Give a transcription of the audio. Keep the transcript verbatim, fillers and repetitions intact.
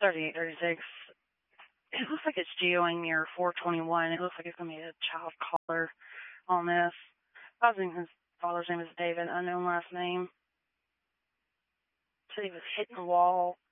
thirty-eight thirty-six. It looks like it's geoing near four twenty-one. It looks like it's going to be a child caller on this. I think his father's name is David, unknown last name. Said he was hitting the wall